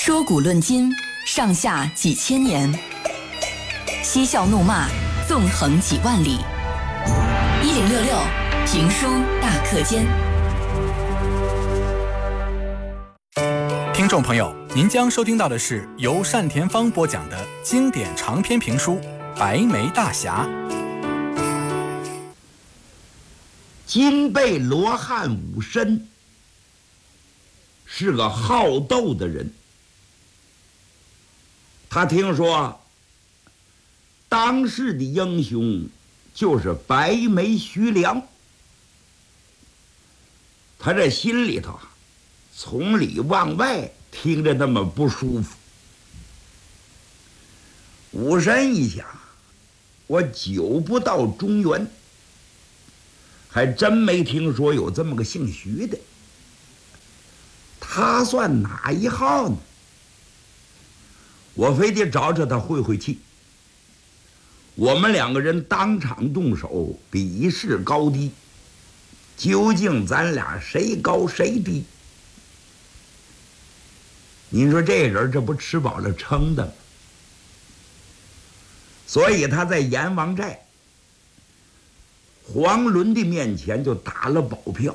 说古论今，上下几千年；嬉笑怒骂，纵横几万里。1066评书大课间。 听众朋友，您将收听到的是由单田芳播讲的经典长篇评书《白眉大侠》。 金贝罗汉武参是个好斗的人，他听说当世的英雄就是白眉徐良，他这心里头从里往外听着那么不舒服。武参一想，我久不到中原，还真没听说有这么个姓徐的，他算哪一号呢？我非得找找他会会气。我们两个人当场动手，比试高低，究竟咱俩谁高谁低？您说这人这不吃饱了撑的吗？所以他在阎王寨黄伦的面前就打了保票。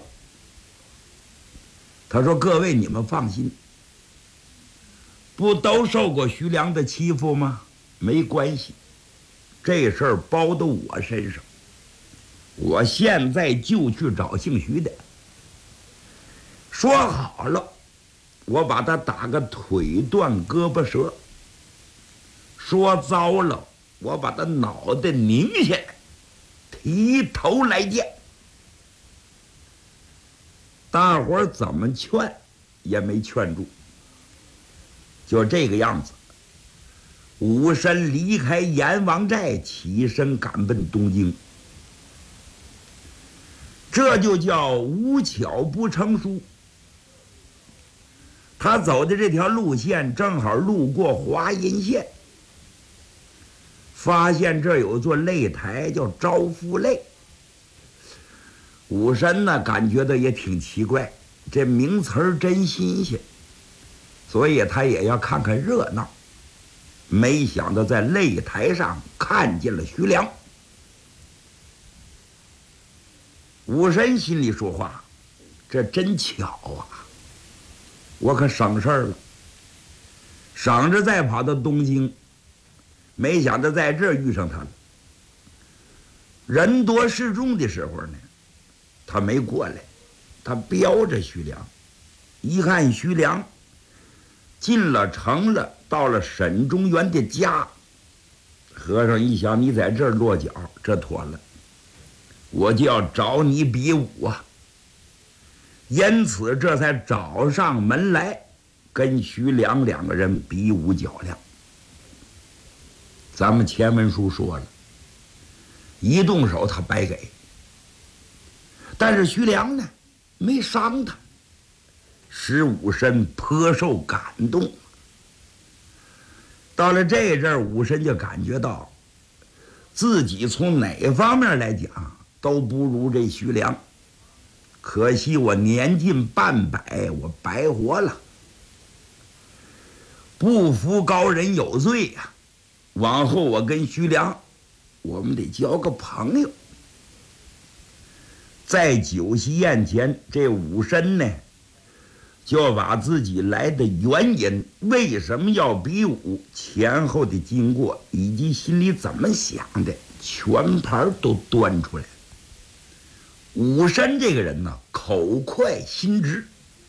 他说：“各位，你们放心，不都受过徐良的欺负吗？没关系，这事儿包到我身上。我现在就去找姓徐的。说好了，我把他打个腿断胳膊折；说糟了，我把他脑袋拧下来，提头来见。”大伙儿怎么劝也没劝住，就这个样子，武参离开阎王寨，起身赶奔东京。这就叫无巧不成书。他走的这条路线正好路过华阴县，发现这有座擂台叫招夫擂。武参呢，感觉到也挺奇怪，这名词儿真新鲜，所以他也要看看热闹。没想到在擂台上看见了徐良。武参心里说话：“这真巧啊，我可省事儿了，省着再跑到东京，没想到在这儿遇上他了。人多势众的时候呢，他没过来，他标着徐良。一看徐良进了城了，到了沈中原的家，和尚一想，你在这儿落脚，这妥了，我就要找你比武啊。因此这才找上门来，跟徐良两个人比武较量。咱们前文书说了，一动手他白给，但是徐良呢，没伤他，使武参颇受感动。到了这阵儿，武参就感觉到自己从哪方面来讲都不如这徐良，可惜我年近半百，我白活了，不服高人有罪呀。往后我跟徐良，我们得交个朋友。在酒席宴前，这武参呢，就把自己来的原因，为什么要比武，前后的经过，以及心里怎么想的，全盘都端出来。武参这个人呢，口快心直，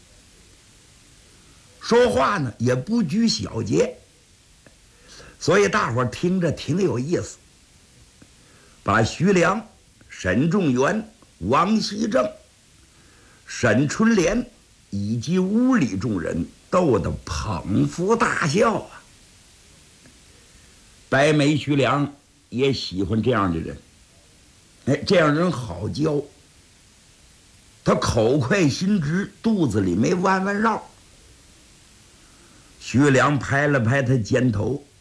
说话呢也不拘小节，所以大伙儿听着挺有意思。把徐良、沈仲元、王熙正、沈春莲以及屋里众人逗得捧腹大笑啊。白眉徐良也喜欢这样的人，这样人好教。他口快心直，肚子里没弯弯绕。徐良拍了拍他肩头，